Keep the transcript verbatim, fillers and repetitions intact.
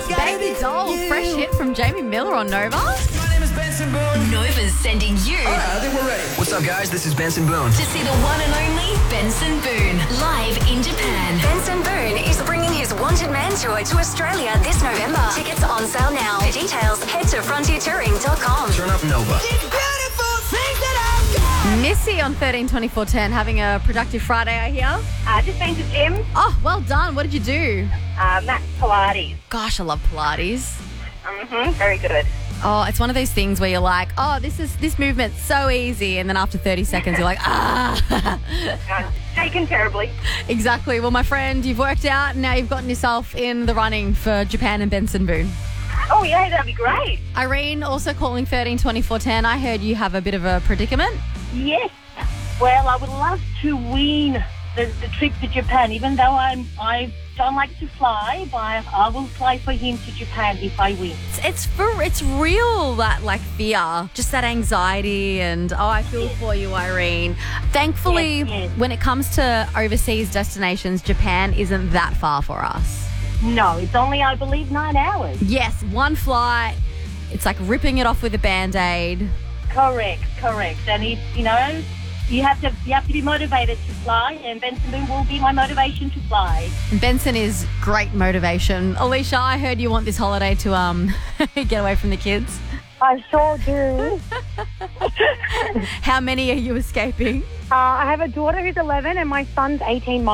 Baby Doll, fresh hit from Jamie Miller on Nova. My name is Benson Boone. Nova's sending you All right, I think we're ready. What's up, guys? This is Benson Boone. to see the one and only Benson Boone live in Japan. Benson Boone is bringing his Wanted Man tour to Australia this November. Tickets on sale now. For details, head to frontier touring dot com. Turn up Nova. Missy on thirteen twenty-four ten, having a productive Friday, I hear. Uh, just been to gym, Oh, well done. What did you do? uh, Max Pilates. Gosh, I love Pilates. Mm-hmm, very good. Oh, it's one of those things where you're like, oh, this is this movement's so easy, and then after thirty seconds, you're like, ah. Uh, shaken terribly. Exactly. Well, my friend, you've worked out, and now you've gotten yourself in the running for Japan and Benson Boone. Oh, yeah, that'd be great. Irene, also calling thirteen twenty-four ten. I heard you have a bit of a predicament. Yes. Well, I would love to win the, the trip to Japan, even though I'm, I don't like to fly, but I will fly for him to Japan if I win. It's, it's for it's real, that like fear, just that anxiety, and oh, I feel for you, Irene. Thankfully, Yes, yes. when it comes to overseas destinations, Japan isn't that far for us. No, it's only, I believe, nine hours. Yes, one flight. It's like ripping it off with a Band-Aid. Correct, correct. And if, you know, you have to you have to be motivated to fly, and Benson Boone will be my motivation to fly. And Benson is great motivation. Alicia, I heard you want this holiday to um get away from the kids. I sure do. How many are you escaping? Uh, I have a daughter who's eleven and my son's eighteen months.